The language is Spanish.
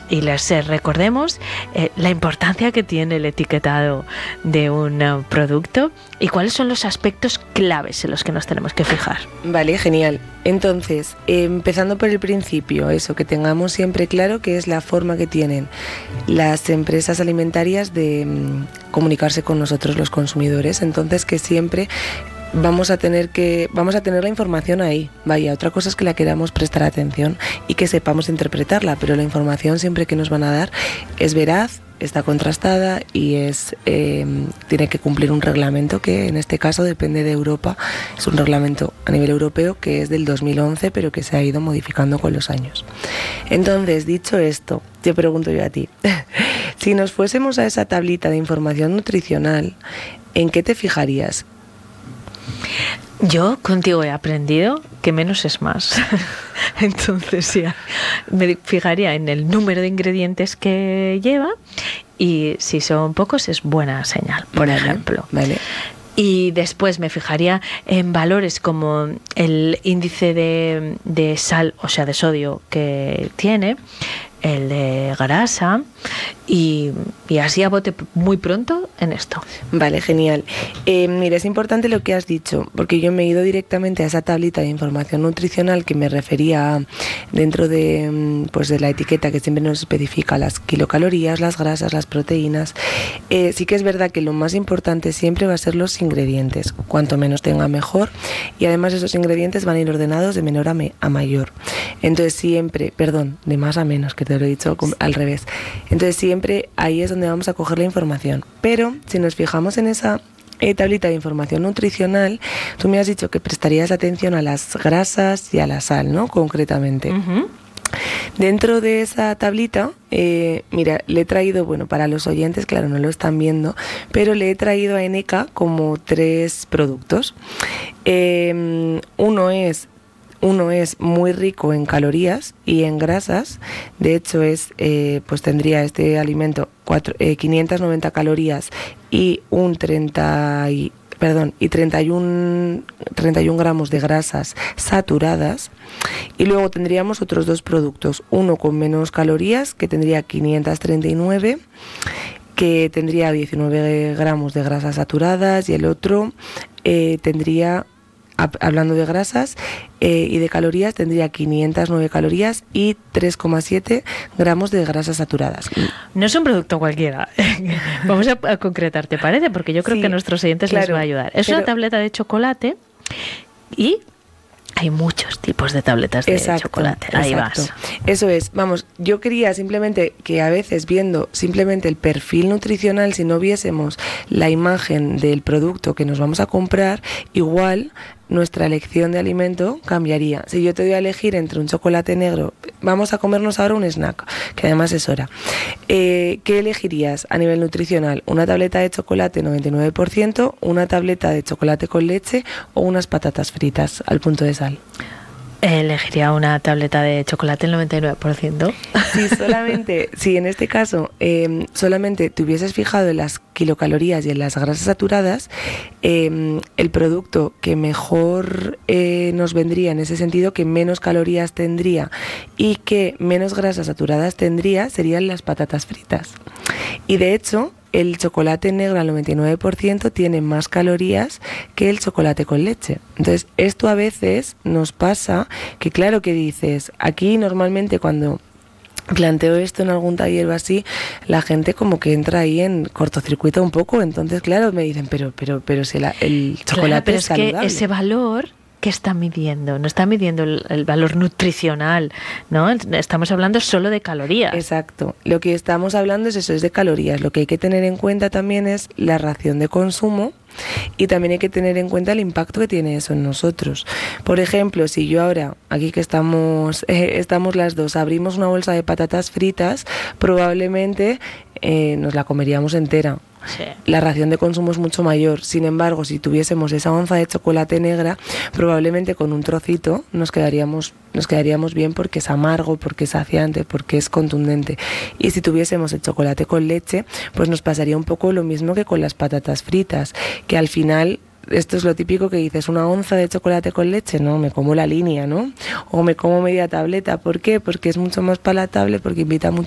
y les recordemos la importancia que tiene el etiquetado de un producto y cuáles son los aspectos claves en los que nos tenemos que fijar. Vale, genial. Entonces, empezando por el principio, eso, que tengamos siempre claro que es la forma que tienen las empresas alimentarias de comunicarse con nosotros los consumidores. Entonces, que siempre vamos a tener la información ahí. Vaya, otra cosa es que la queramos prestar atención y que sepamos interpretarla, pero la información siempre que nos van a dar es veraz, está contrastada y tiene que cumplir un reglamento que en este caso depende de Europa. Es un reglamento a nivel europeo que es del 2011, pero que se ha ido modificando con los años. Entonces, dicho esto, te pregunto yo a ti, si nos fuésemos a esa tablita de información nutricional, ¿en qué te fijarías? Yo contigo he aprendido que menos es más. Entonces ya me fijaría en el número de ingredientes que lleva y si son pocos es buena señal, por ejemplo. Vale. Y después me fijaría en valores como el índice de sal, o sea, de sodio que tiene, el de grasa y así a bote muy pronto en esto. Vale, genial. Mira, es importante lo que has dicho, porque yo me he ido directamente a esa tablita de información nutricional que me refería a, dentro de la etiqueta que siempre nos especifica las kilocalorías, las grasas, las proteínas. Sí que es verdad que lo más importante siempre va a ser los ingredientes. Cuanto menos tenga, mejor. Y además esos ingredientes van a ir ordenados de menor a mayor. Entonces siempre, de más a menos, que te lo he dicho al revés. Entonces siempre ahí es donde vamos a coger la información. Pero si nos fijamos en esa tablita de información nutricional, tú me has dicho que prestarías atención a las grasas y a la sal, ¿no? Concretamente. Uh-huh. Dentro de esa tablita, mira, le he traído, para los oyentes, claro, no lo están viendo, pero le he traído a Eneca como 3 productos. Uno es muy rico en calorías y en grasas. De hecho tendría este alimento 590 calorías y 31 gramos de grasas saturadas. Y luego tendríamos otros 2 productos, uno con menos calorías, que tendría 539, que tendría 19 gramos de grasas saturadas, y el otro tendría, hablando de grasas y de calorías, tendría 509 calorías y 3,7 gramos de grasas saturadas. No es un producto cualquiera. Vamos a concretar, ¿te parece? Porque yo creo que a nuestros oyentes les va a ayudar. Es una tableta de chocolate y hay muchos tipos de tabletas de chocolate. Ahí vas. Eso es. Vamos, yo quería simplemente que a veces, viendo simplemente el perfil nutricional, si no viésemos la imagen del producto que nos vamos a comprar, igual nuestra elección de alimento cambiaría. Si yo te doy a elegir entre un chocolate negro, vamos a comernos ahora un snack, que además es hora. ¿Qué elegirías a nivel nutricional? ¿Una tableta de chocolate 99%, una tableta de chocolate con leche o unas patatas fritas al punto de sal? Elegiría una tableta de chocolate el 99%. Si en este caso solamente te hubieses fijado en las kilocalorías y en las grasas saturadas, el producto que mejor nos vendría en ese sentido, que menos calorías tendría y que menos grasas saturadas tendría, serían las patatas fritas. Y de hecho, el chocolate negro al 99% tiene más calorías que el chocolate con leche. Entonces, esto a veces nos pasa que, claro, que dices, aquí normalmente cuando planteo esto en algún taller o así, la gente como que entra ahí en cortocircuito un poco. Entonces, claro, me dicen, pero si el chocolate es saludable. Pero es que ese valor que está midiendo, no está midiendo el valor nutricional, ¿no? Estamos hablando solo de calorías. Exacto. Lo que estamos hablando es eso, es de calorías. Lo que hay que tener en cuenta también es la ración de consumo y también hay que tener en cuenta el impacto que tiene eso en nosotros. Por ejemplo, si yo ahora, aquí que estamos las dos, abrimos una bolsa de patatas fritas, probablemente nos la comeríamos entera. Sí. La ración de consumo es mucho mayor. Sin embargo, si tuviésemos esa onza de chocolate negra, probablemente con un trocito nos quedaríamos bien, porque es amargo, porque es saciante, porque es contundente. Y si tuviésemos el chocolate con leche, pues nos pasaría un poco lo mismo que con las patatas fritas, que al final, esto es lo típico que dices, una onza de chocolate con leche, no, me como la línea, ¿no? O me como media tableta. ¿Por qué? Porque es mucho más palatable, porque invita mucho